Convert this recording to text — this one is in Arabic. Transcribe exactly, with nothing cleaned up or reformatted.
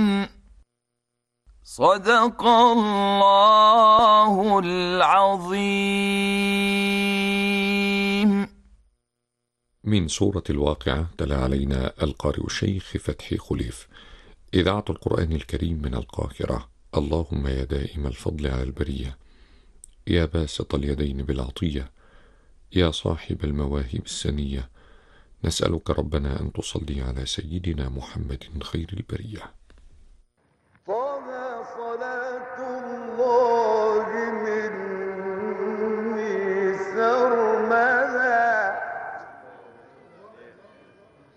صدق الله العظيم. من سورة الواقعة تلا علينا القارئ الشيخ فتحي خليف. إذاعة القرآن الكريم من القاهرة. اللهم يا دائم الفضل على البرية، يا باسط اليدين بالعطية، يا صاحب المواهب السنية، نسألك ربنا أن تصلي على سيدنا محمد خير البرية.